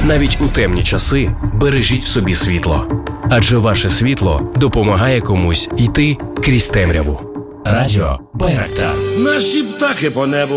Навіть у темні часи бережіть в собі світло. Адже ваше світло допомагає комусь йти крізь темряву. Радіо Байрактар. Наші птахи по небу